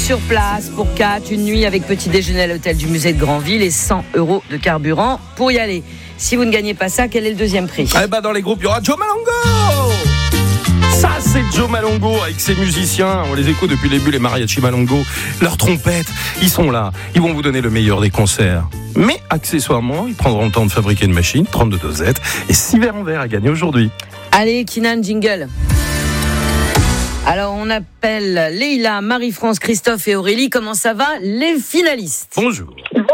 sur place pour 4, une nuit avec petit déjeuner à l'hôtel du musée de Granville et 100 € de carburant pour y aller. Si vous ne gagnez pas ça, quel est le deuxième prix ? Dans les groupes, il y aura Joe Malongo. Ça, c'est Joe Malongo avec ses musiciens. On les écoute depuis le début, les mariachis Malongo. Leurs trompettes, ils sont là. Ils vont vous donner le meilleur des concerts. Mais accessoirement, ils prendront le temps de fabriquer une machine, 32 dosettes, et 6 verres en verre à gagner aujourd'hui. Allez, Kinan, jingle. Alors, on appelle Leïla, Marie-France, Christophe et Aurélie. Comment ça va, les finalistes ? Bonjour.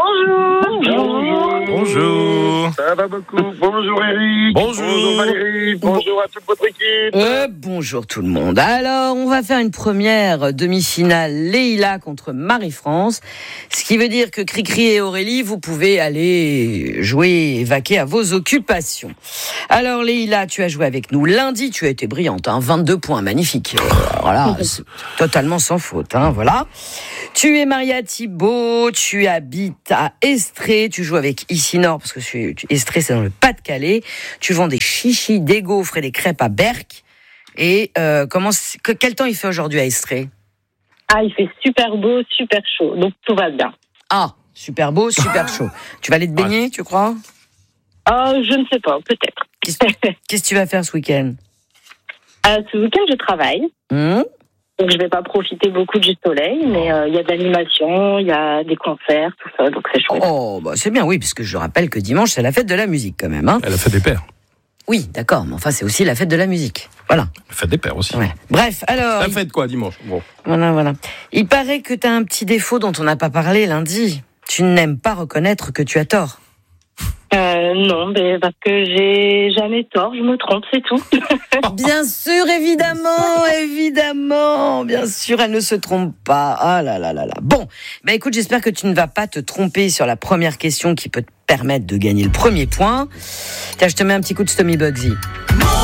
Bonjour. Ça va beaucoup. Bonjour Eric. Bonjour Valérie. Bonjour à toute votre équipe. Bonjour tout le monde. Alors, on va faire une première demi-finale Leïla contre Marie-France. Ce qui veut dire que Cricri et Aurélie, vous pouvez aller jouer et vaquer à vos occupations. Alors Leïla, tu as joué avec nous lundi. Tu as été brillante, 22 points, magnifique. Voilà, c'est totalement sans faute. Voilà. Tu es Maria Thibault, tu habites à Estrée, tu joues avec Ici-Nord, parce que Estrée, c'est dans le Pas-de-Calais. Tu vends des chichis, des gaufres et des crêpes à Berck. Et quel temps il fait aujourd'hui à Estrée ? Il fait super beau, super chaud, donc tout va bien. Super beau, super chaud. Tu vas aller te baigner, tu crois ? Je ne sais pas, peut-être. Qu'est-ce que tu vas faire ce week-end ? Ce week-end, je travaille. Donc, je vais pas profiter beaucoup du soleil, mais il y a de l'animation, il y a des concerts, tout ça, donc c'est chouette. C'est bien, oui, puisque je rappelle que dimanche, c'est la fête de la musique, quand même. Elle a fait des pères. Oui, d'accord, mais enfin, c'est aussi la fête de la musique. Voilà. La fête des pères aussi. Ouais. Bref, alors... La fête quoi, dimanche ? Bon. Voilà. Il paraît que tu as un petit défaut dont on n'a pas parlé lundi. Tu n'aimes pas reconnaître que tu as tort. Non, mais parce que j'ai jamais tort, je me trompe, c'est tout. Bien sûr, évidemment, bien sûr, elle ne se trompe pas. Ah là. Bon, écoute, j'espère que tu ne vas pas te tromper sur la première question qui peut te permettre de gagner le premier point. Tiens, je te mets un petit coup de Stomy Bugsy.